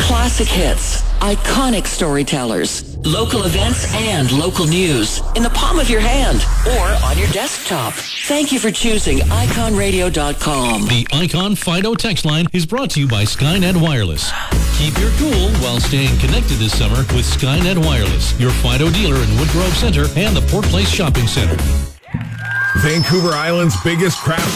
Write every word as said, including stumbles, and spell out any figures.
Classic hits, iconic storytellers, local events and local news in the palm of your hand or on your desktop. Thank you for choosing icon radio dot com. The Icon Fido text line is brought to you by Skynet Wireless. Keep your cool while staying connected this summer with Skynet Wireless, your Fido dealer in Woodgrove Center and the Port Place Shopping Center. Vancouver Island's biggest craft